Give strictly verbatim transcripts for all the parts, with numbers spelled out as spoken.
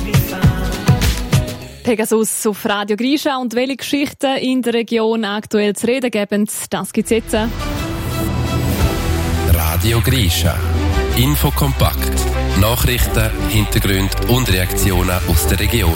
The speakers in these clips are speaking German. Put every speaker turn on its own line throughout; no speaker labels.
Pegasus auf Radio Grisha und welche Geschichten in der Region aktuell zu reden geben, das gibt's jetzt.
Radio Grisha. Infokompakt. Nachrichten, Hintergründe und Reaktionen aus der Region.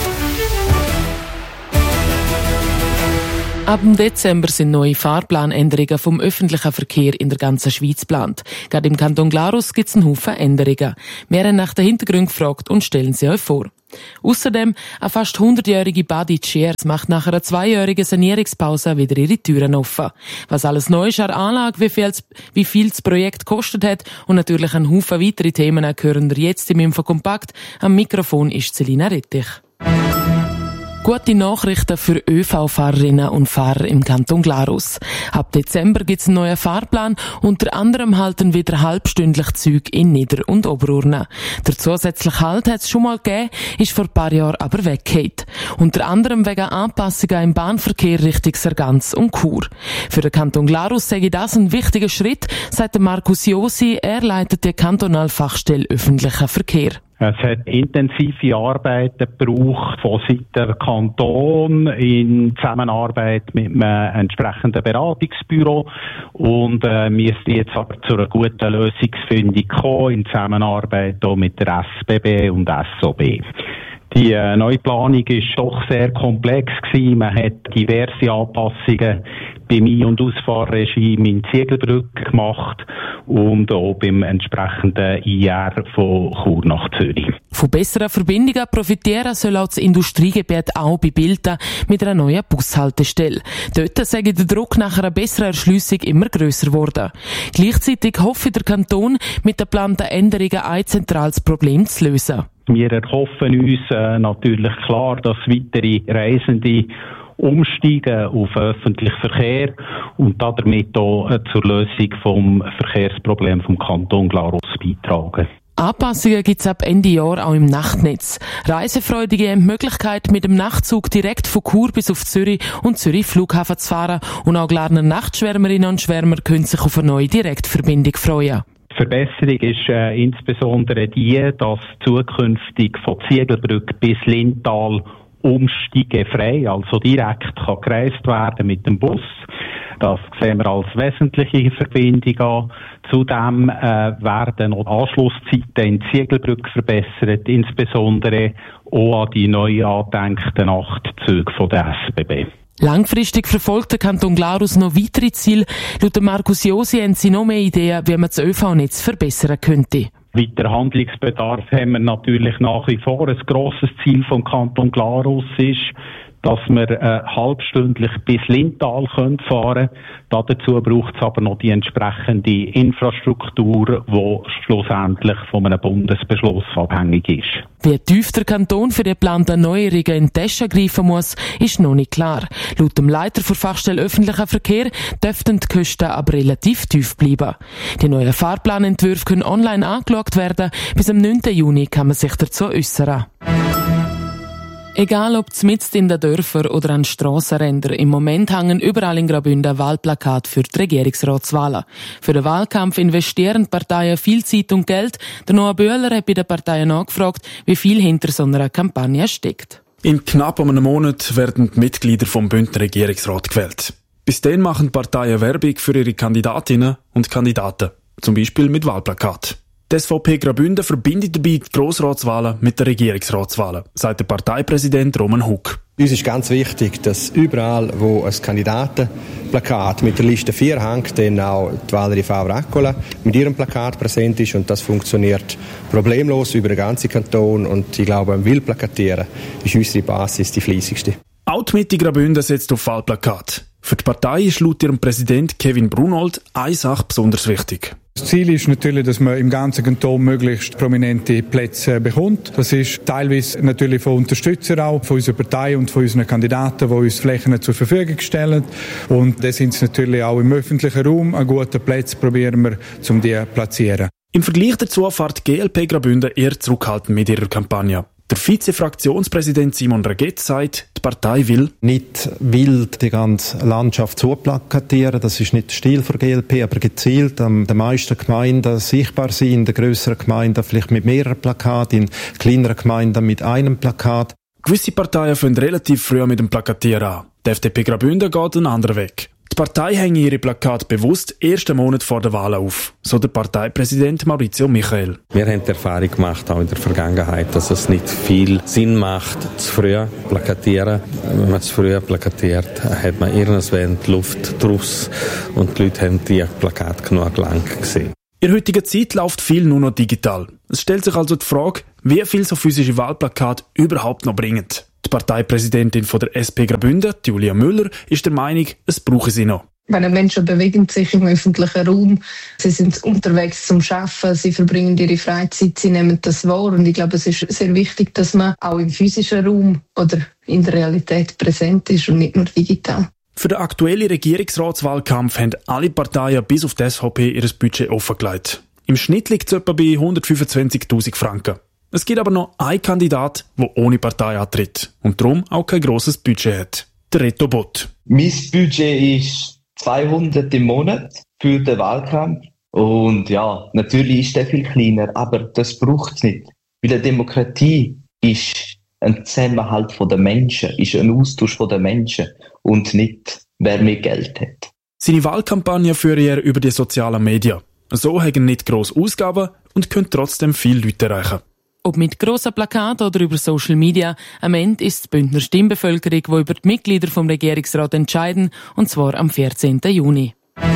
Ab dem Dezember sind neue Fahrplanänderungen vom öffentlichen Verkehr in der ganzen Schweiz geplant. Gerade im Kanton Glarus gibt es einen Haufen Änderungen. Wir haben nach den Hintergründen gefragt und stellen sie euch vor. Außerdem eine fast hundertjährige Badi Scherz macht nach einer zweijährigen Sanierungspause wieder ihre Türen offen. Was alles neu ist an der Anlage, wie viel, wie viel das Projekt gekostet hat und natürlich ein Haufen weitere Themen hören wir jetzt im Infokompakt. Am Mikrofon ist Selina Rettich. Gute Nachrichten für ÖV-Fahrerinnen und Fahrer im Kanton Glarus. Ab Dezember gibt es einen neuen Fahrplan. Unter anderem halten wieder halbstündlich Züge in Nieder- und Oberurne. Der zusätzliche Halt hat es schon mal gegeben, ist vor ein paar Jahren aber weggefallen. Unter anderem wegen Anpassungen im Bahnverkehr Richtung Sargans und Chur. Für den Kanton Glarus sage das ein wichtiger Schritt, sagt Markus Josi. Er leitet die Kantonalfachstelle öffentlicher Verkehr.
Es hat intensive Arbeiten gebraucht von Seiten Kanton in Zusammenarbeit mit einem entsprechenden Beratungsbüro und äh, wir sind jetzt aber zu einer guten Lösungsfindung gekommen in Zusammenarbeit auch mit der S B B und S O B. Die äh, Neuplanung ist doch sehr komplex gewesen. Man hat diverse Anpassungen beim Ein- und Ausfahrregime in Ziegelbrücke gemacht und auch beim entsprechenden I R von Chur nach Zürich.
Von besseren Verbindungen profitieren soll auch das Industriegebiet auch bei Bilten mit einer neuen Bushaltestelle. Dort sei der Druck nach einer besseren Erschliessung immer grösser geworden. Gleichzeitig hoffe der Kanton, mit den geplanten Änderungen ein zentrales Problem zu lösen.
Wir erhoffen uns äh, natürlich klar, dass weitere Reisende umsteigen auf öffentlichen Verkehr und damit auch äh, zur Lösung vom Verkehrsproblem vom Kanton Glarus beitragen.
Anpassungen gibt es ab Ende Jahr auch im Nachtnetz. Reisefreudige haben die Möglichkeit, mit dem Nachtzug direkt von Chur bis auf Zürich und Zürich Flughafen zu fahren und auch Glarner Nachtschwärmerinnen und Schwärmer können sich auf eine neue Direktverbindung freuen.
Die Verbesserung ist äh, insbesondere die, dass zukünftig von Ziegelbrücke bis Lintal umsteigefrei, also direkt kann gereist werden mit dem Bus. Das sehen wir als wesentliche Verbindung an. Zudem äh, werden auch Anschlusszeiten in Ziegelbrücke verbessert, insbesondere auch an die neu angedenkten Nachtzüge von der S B B.
Langfristig verfolgt der Kanton Glarus noch weitere Ziele. Laut Markus Josi haben sie noch mehr Ideen, wie man das ÖV-Netz verbessern könnte.
Weiter Handlungsbedarf haben wir natürlich nach wie vor. Ein grosses Ziel vom Kanton Glarus ist, dass wir äh, halbstündlich bis Lintal fahren können. Dazu braucht es aber noch die entsprechende Infrastruktur, die schlussendlich von einem Bundesbeschluss abhängig ist.
Wie tief der Kanton für die geplanten Neuerungen in die Tasche greifen muss, ist noch nicht klar. Laut dem Leiter der Fachstelle öffentlicher Verkehr dürften die Kosten aber relativ tief bleiben. Die neuen Fahrplanentwürfe können online angeschaut werden. Bis am neunten Juni kann man sich dazu äußern. Egal ob mitten in den Dörfern oder an Strassenrändern, im Moment hängen überall in Graubünden Wahlplakate für die Regierungsratswahlen. Für den Wahlkampf investieren die Parteien viel Zeit und Geld. Der Noah Böhler hat bei den Parteien angefragt, wie viel hinter so einer Kampagne steckt.
In knapp einem Monat werden die Mitglieder vom Bündner Regierungsrat gewählt. Bis dann machen die Parteien Werbung für ihre Kandidatinnen und Kandidaten, zum Beispiel mit Wahlplakaten. Die S V P Graubünden verbindet dabei die Grossratswahlen mit den Regierungsratswahlen, sagt der Parteipräsident Roman Huck.
Uns ist ganz wichtig, dass überall, wo ein Kandidatenplakat mit der Liste vier hängt, dann auch die Valerie Favre-Accola mit ihrem Plakat präsent ist und das funktioniert problemlos über den ganzen Kanton und ich glaube, am Will plakatieren ist unsere Basis die fleissigste.
Auch die Mitte Graubünden setzt auf Wahlplakat. Für die Partei ist laut ihrem Präsident Kevin Brunold eine Sache besonders wichtig.
Das Ziel ist natürlich, dass man im ganzen Kanton möglichst prominente Plätze bekommt. Das ist teilweise natürlich von Unterstützern auch, von unserer Partei und von unseren Kandidaten, die uns Flächen zur Verfügung stellen. Und da sind es natürlich auch im öffentlichen Raum an guten Plätzen, probieren wir, um die zu platzieren.
Im Vergleich dazu fährt G L P Graubünden eher zurückhaltend mit ihrer Kampagne. Der Vize-Fraktionspräsident Simon Raget sagt, die Partei will
nicht wild die ganze Landschaft zuplakatieren, das ist nicht der Stil der G L P, aber gezielt an den meisten Gemeinden sichtbar sein, in den grösseren Gemeinden vielleicht mit mehreren Plakaten, in kleineren Gemeinden mit einem Plakat.
Gewisse Parteien fangen relativ früh mit dem Plakatieren an. Die F D P Graubünden geht einen anderen Weg. Die Partei hängt ihre Plakate bewusst ersten Monat vor der Wahl auf, so der Parteipräsident Maurizio Michael.
Wir haben die Erfahrung gemacht, auch in der Vergangenheit, dass es nicht viel Sinn macht, zu früh plakatieren. Wenn man zu früh plakatiert, hat man irgendwann die Luft draus und die Leute haben die Plakate genug lang gesehen.
In der heutigen Zeit läuft viel nur noch digital. Es stellt sich also die Frage, wie viel so physische Wahlplakate überhaupt noch bringen. Die Parteipräsidentin von der S P Graubünden, Julia Müller, ist der Meinung, es brauche sie noch.
Wenn Menschen bewegen sich im öffentlichen Raum, sie sind unterwegs zum Arbeiten, sie verbringen ihre Freizeit, sie nehmen das wahr. Und ich glaube, es ist sehr wichtig, dass man auch im physischen Raum oder in der Realität präsent ist und nicht nur digital.
Für den aktuellen Regierungsratswahlkampf haben alle Parteien bis auf die S V P ihr Budget offengelegt. Im Schnitt liegt es etwa bei hundertfünfundzwanzigtausend Franken. Es gibt aber noch einen Kandidat, der ohne Partei antritt und darum auch kein grosses Budget hat. Der Reto Bott.
Mein Budget ist zweihundert im Monat für den Wahlkampf. Und ja, natürlich ist der viel kleiner, aber das braucht es nicht. Weil eine Demokratie ist ein Zusammenhalt der Menschen, ist ein Austausch der Menschen und nicht, wer mehr Geld hat.
Seine Wahlkampagne führt er über die sozialen Medien. So haben nicht grosse Ausgaben und können trotzdem viele Leute erreichen.
Ob mit grossen Plakaten oder über Social Media, am Ende ist die Bündner Stimmbevölkerung, die über die Mitglieder vom Regierungsrat entscheiden, und zwar am vierzehnten Juni.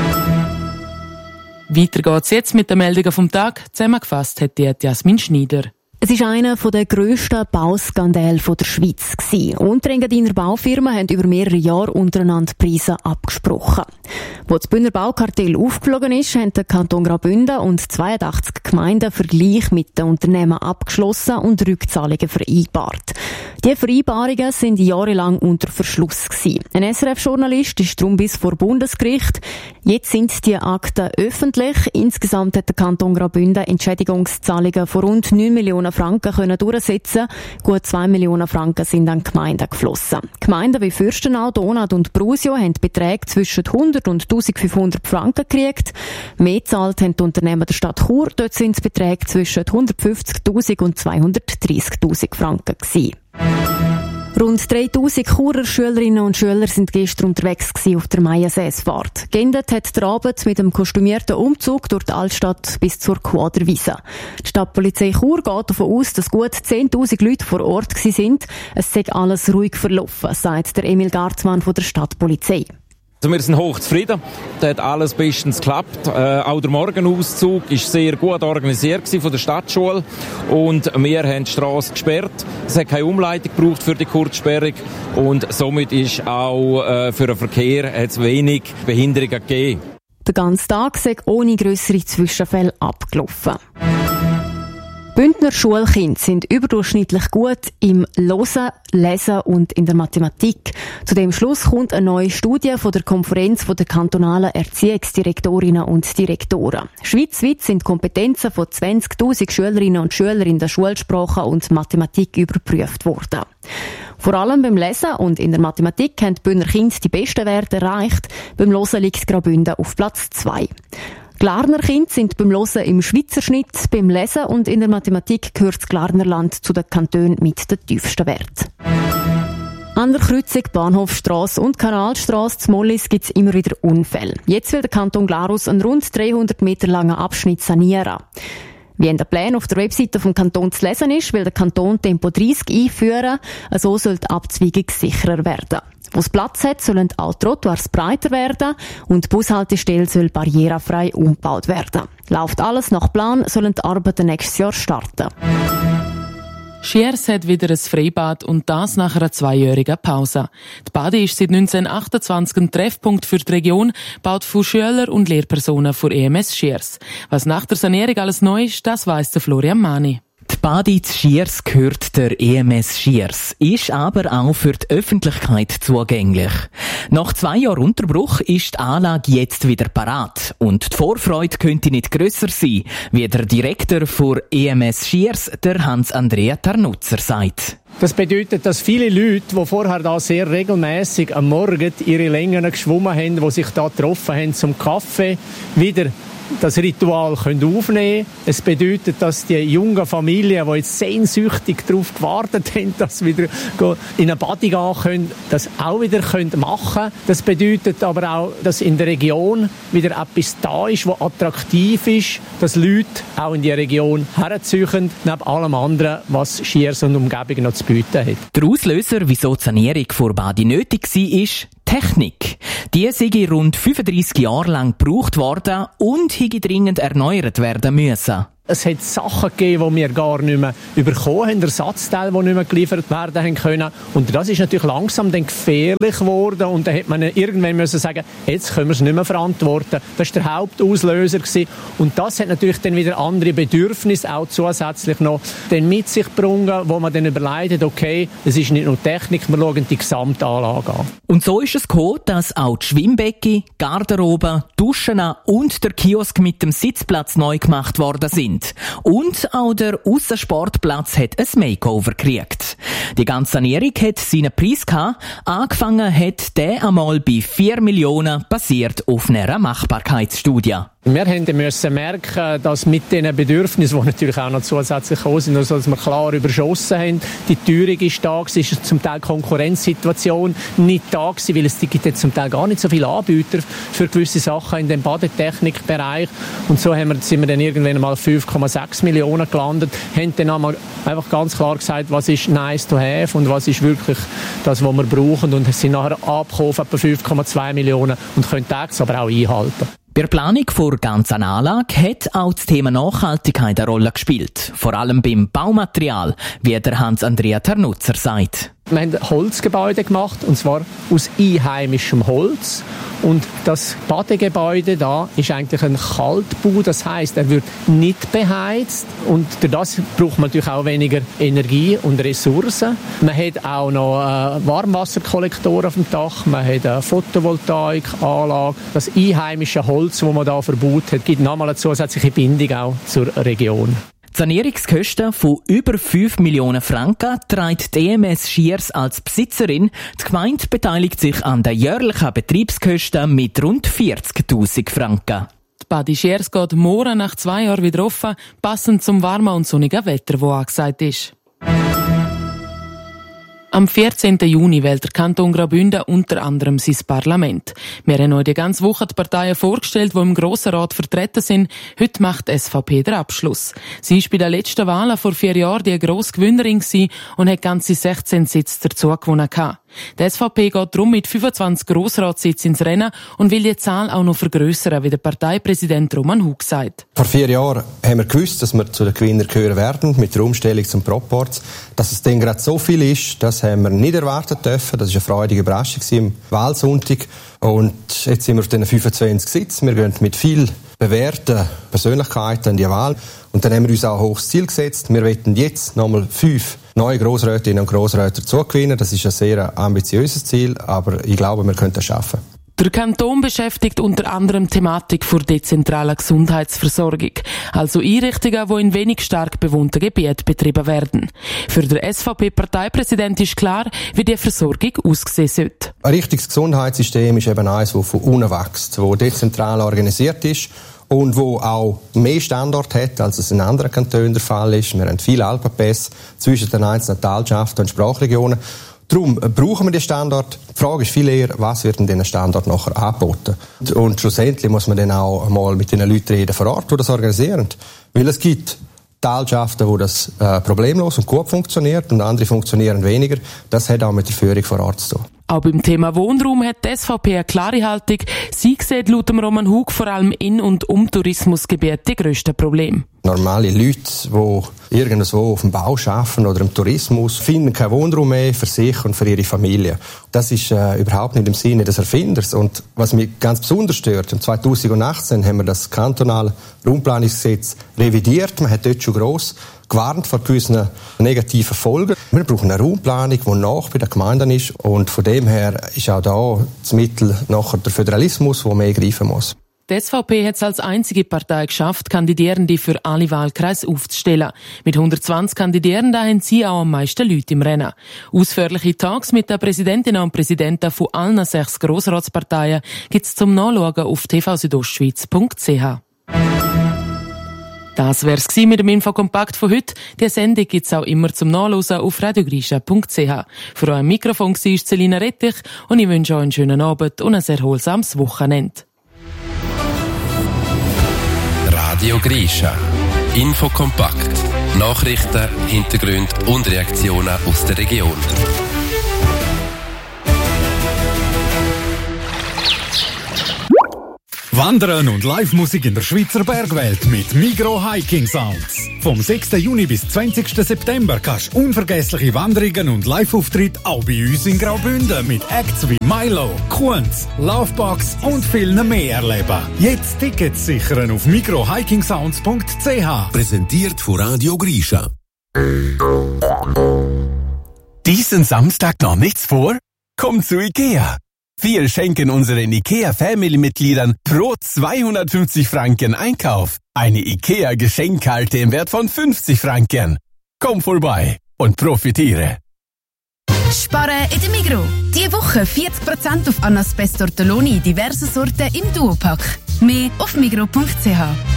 Weiter geht's jetzt mit den Meldungen vom Tag. Zusammengefasst hat die Jasmin Schneider.
Es war einer der grössten Bauskandale der Schweiz. Unterengadiner Baufirmen haben über mehrere Jahre untereinander Preise abgesprochen. Als das Bündner Baukartell aufgeflogen ist, haben der Kanton Graubünden und zweiundachtzig Gemeinden Vergleich mit den Unternehmen abgeschlossen und Rückzahlungen vereinbart. Die Vereinbarungen sind jahrelang unter Verschluss gewesen. Ein S R F-Journalist ist darum bis vor Bundesgericht. Jetzt sind die Akten öffentlich. Insgesamt hat der Kanton Graubünden Entschädigungszahlungen von rund neun Millionen Franken können durchsetzen. Gut zwei Millionen Franken sind an Gemeinden geflossen. Gemeinden wie Fürstenau, Donat und Brusio haben Beträge zwischen hundert und eintausendfünfhundert Franken gekriegt. Mehr gezahlt haben die Unternehmen der Stadt Chur. Dort sind es Beträge zwischen hundertfünfzigtausend und zweihundertdreissigtausend Franken gewesen. Rund dreitausend Churer Schülerinnen und Schüler sind gestern unterwegs auf der Mayenseesfahrt. Geendet hat der Abend mit einem kostümierten Umzug durch die Altstadt bis zur Quaderwiese. Die Stadtpolizei Chur geht davon aus, dass gut zehntausend Leute vor Ort waren. Es sei alles ruhig verlaufen, sagt der Emil Gartmann von der Stadtpolizei.
Also wir sind hochzufrieden. Da hat alles bestens geklappt. Äh, auch der Morgenauszug war sehr gut organisiert von der Stadtschule. Und wir haben die Strasse gesperrt. Es hat keine Umleitung gebraucht für die Kurzsperrung. Und somit ist auch äh, für den Verkehr hat's wenig Behinderungen gegeben.
Der ganze Tag sei ohne grössere Zwischenfälle abgelaufen. Bündner Schulkinder sind überdurchschnittlich gut im Hören, Lesen und in der Mathematik. Zu dem Schluss kommt eine neue Studie von der Konferenz der kantonalen Erziehungsdirektorinnen und Direktoren. Schweizweit sind Kompetenzen von zwanzigtausend Schülerinnen und Schülern in der Schulsprache und Mathematik überprüft worden. Vor allem beim Lesen und in der Mathematik haben die Bündner Kinder die besten Werte erreicht. Beim Hören liegt Graubünden auf Platz zwei. Glarner Kinder sind beim Hören im Schweizer Schnitt, beim Lesen und in der Mathematik gehört das Glarnerland zu den Kantonen mit den tiefsten Werten. An der Kreuzung Bahnhofstrasse und Kanalstrasse zu Mollis gibt es immer wieder Unfälle. Jetzt will der Kanton Glarus einen rund dreihundert Meter langen Abschnitt sanieren. Wie in den Plänen auf der Webseite vom Kanton zu lesen ist, will der Kanton Tempo dreißig einführen. So soll die Abzweigung sicherer werden. Wo es Platz hat, sollen auch Trottoirs breiter werden und die Bushaltestelle soll barrierefrei umgebaut werden. Läuft alles nach Plan, sollen die Arbeiten nächstes Jahr starten.
Schiers hat wieder ein Freibad und das nach einer zweijährigen Pause. Die Bade ist seit neunzehnhundertachtundzwanzig ein Treffpunkt für die Region, baut von Schülern und Lehrpersonen von E M S Schiers. Was nach der Sanierung alles neu ist, das weiss der Florian Mani.
Die Bade zu Schiers gehört der E M S Schiers, ist aber auch für die Öffentlichkeit zugänglich. Nach zwei Jahren Unterbruch ist die Anlage jetzt wieder parat und die Vorfreude könnte nicht grösser sein, wie der Direktor von E M S Schiers, der Hans-Andrea Tarnutzer, sagt.
Das bedeutet, dass viele Leute, die vorher da sehr regelmäßig am Morgen ihre Längen geschwommen haben, die sich da getroffen haben zum Kaffee, wieder das Ritual können aufnehmen können. Es bedeutet, dass die jungen Familien, die jetzt sehnsüchtig darauf gewartet haben, dass sie wieder in eine Bade gehen können, das auch wieder machen können. Das bedeutet aber auch, dass in der Region wieder etwas da ist, was attraktiv ist, dass Leute auch in die Region herziehen, neben allem anderen, was Schiers und Umgebung noch zu bieten hat.
Der Auslöser, wieso die Sanierung vor Badi nötig war, ist Technik. Die sei rund fünfunddreissig Jahre lang gebraucht worden und hätte dringend erneuert werden müssen.
Es hat Sachen gegeben, die wir gar nicht mehr bekommen haben, Ersatzteile, die nicht mehr geliefert werden können. Und das ist natürlich langsam dann gefährlich geworden. Und dann hat man irgendwann müssen sagen, jetzt können wir es nicht mehr verantworten. Das war der Hauptauslöser gewesen. Und das hat natürlich dann wieder andere Bedürfnisse auch zusätzlich noch dann mit sich gebracht, wo man dann überlegt, okay, es ist nicht nur Technik, wir schauen die Gesamtanlage an.
Und so ist es gekommen, dass auch die Schwimmbecken, Garderobe, Duschen und der Kiosk mit dem Sitzplatz neu gemacht worden sind. Und auch der Aussensportplatz hat ein Makeover gekriegt. Die ganze Sanierung hat seinen Preis gehabt. Angefangen hat der einmal bei vier Millionen, basiert auf einer Machbarkeitsstudie.
Wir mussten merken, dass mit diesen Bedürfnissen, die natürlich auch noch zusätzlich gekommen sind, also dass wir klar überschossen haben, die Teuerung ist da gewesen, ist zum Teil die Konkurrenzsituation nicht da gewesen, weil es gibt jetzt zum Teil gar nicht so viele Anbieter für gewisse Sachen in dem Badetechnikbereich. Und so haben wir, sind wir dann irgendwann mal fünf Komma sechs Millionen gelandet, haben dann einmal einfach ganz klar gesagt, was ist nice to have und was ist wirklich das, was wir brauchen, und sind nachher abgekommen auf etwa fünf Komma zwei Millionen und können das aber auch einhalten.
Bei der Planung der ganzen Anlage hat auch das Thema Nachhaltigkeit eine Rolle gespielt. Vor allem beim Baumaterial, wie der Hans-Andrea Ternutzer sagt.
Wir haben Holzgebäude gemacht, und zwar aus einheimischem Holz. Und das Badegebäude da ist eigentlich ein Kaltbau, das heisst, er wird nicht beheizt. Und durch das braucht man natürlich auch weniger Energie und Ressourcen. Man hat auch noch äh, Warmwasserkollektoren auf dem Dach, man hat eine Photovoltaikanlage. Das einheimische Holz, das man da verbaut hat, gibt nochmal eine zusätzliche Bindung auch zur Region.
Die Sanierungskosten von über fünf Millionen Franken trägt die E M S Schiers als Besitzerin. Die Gemeinde beteiligt sich an den jährlichen Betriebskosten mit rund vierzigtausend Franken.
Die Badi Schiers geht morgen nach zwei Jahren wieder offen, passend zum warmen und sonnigen Wetter, das angesagt ist. Am vierzehnten Juni wählt der Kanton Graubünden unter anderem sein Parlament. Wir haben euch die ganze Woche die Parteien vorgestellt, die im Grossen Rat vertreten sind. Heute macht die S V P den Abschluss. Sie war bei den letzten Wahlen vor vier Jahren die grosse Gewinnerin und hat ganze sechzehn Sitze dazu gewonnen. Die S V P geht darum mit fünfundzwanzig Grossratssitzen ins Rennen und will die Zahl auch noch vergrössern, wie der Parteipräsident Roman Hug sagt.
Vor vier Jahren haben wir gewusst, dass wir zu den Gewinnern gehören werden, mit der Umstellung zum Proporz. Dass es dann gerade so viel ist, das haben wir nicht erwartet dürfen. Das war eine freudige Überraschung im Wahlsonntag. Und jetzt sind wir auf diesen fünfundzwanzig Sitzen. Wir gehen mit viel bewährten Persönlichkeiten in die Wahl. Und dann haben wir uns auch ein hohes Ziel gesetzt. Wir wollen jetzt nochmal fünf neue Grossrätinnen und Grossräte dazugewinnen. Das ist ein sehr ambitiöses Ziel, aber ich glaube, wir können das schaffen.
Der Kanton beschäftigt unter anderem die Thematik für dezentrale Gesundheitsversorgung, also Einrichtungen, die in wenig stark bewohnten Gebieten betrieben werden. Für den S V P-Parteipräsident ist klar, wie die Versorgung aussehen sollte.
Ein richtiges Gesundheitssystem ist eben eines, das von unten wächst, das dezentral organisiert ist und wo auch mehr Standorte hat, als es in anderen Kantonen der Fall ist. Wir haben viele Alpenpässe zwischen den einzelnen Talschaften und Sprachregionen. Darum brauchen wir den Standort. Die Frage ist viel eher, was wird in diesen Standort nachher angeboten? Und schlussendlich muss man dann auch mal mit den Leuten reden vor Ort, die das organisieren. Weil es gibt Talschaften, wo das äh, problemlos und gut funktioniert und andere funktionieren weniger. Das hat auch mit der Führung vor Ort zu tun.
Auch beim Thema Wohnraum hat die S V P eine klare Haltung. Sie sieht laut dem Roman Hug vor allem in und um Tourismusgebiete die grössten Probleme.
Normale Leute, die irgendwo auf dem Bau arbeiten oder im Tourismus, finden keinen Wohnraum mehr für sich und für ihre Familie. Das ist äh, überhaupt nicht im Sinne des Erfinders. Und was mich ganz besonders stört, im zweitausendachtzehn haben wir das kantonale Raumplanungsgesetz revidiert. Man hat dort schon gross gewarnt vor gewissen negativen Folgen. Wir brauchen eine Raumplanung, die nach bei den Gemeinden ist. Und von dem her ist auch da das Mittel nachher der Föderalismus, der mehr greifen muss.
Die S V P hat es als einzige Partei geschafft, Kandidierende für alle Wahlkreise aufzustellen. Mit hundertzwanzig Kandidierenden haben sie auch am meisten Leute im Rennen. Ausführliche Talks mit den Präsidentinnen und Präsidenten von allen sechs Grossratsparteien gibt es zum Nachschauen auf t v südostschweiz punkt c h. Das wär's gsi mit dem Infokompakt von heute. Die Sendung gibt's auch immer zum Nachlesen auf radiogrisha punkt c h. Für euer Mikrofon war Celina Rettich und ich wünsche euch einen schönen Abend und ein erholsames Wochenende.
Radio Grisha. Infokompakt. Nachrichten, Hintergründe und Reaktionen aus der Region.
Wandern und Live-Musik in der Schweizer Bergwelt mit Migros Hiking Sounds. Vom sechsten Juni bis zwanzigsten September kannst du unvergessliche Wanderungen und Live-Auftritte auch bei uns in Graubünden mit Acts wie Milo, Kunz, Lovebox und vielen mehr erleben. Jetzt Tickets sichern auf migros hiking sounds punkt c h.
Präsentiert von Radio Grisha.
Diesen Samstag noch nichts vor? Komm zu Ikea! Wir schenken unseren IKEA-Family-Mitgliedern pro zweihundertfünfzig Franken Einkauf eine IKEA-Geschenkkarte im Wert von fünfzig Franken. Komm vorbei und profitiere.
Sparen in der Migros. Diese Woche vierzig Prozent auf Anaspeis Tortelloni in diversen Sorten im Duopack. Mehr auf migros punkt c h.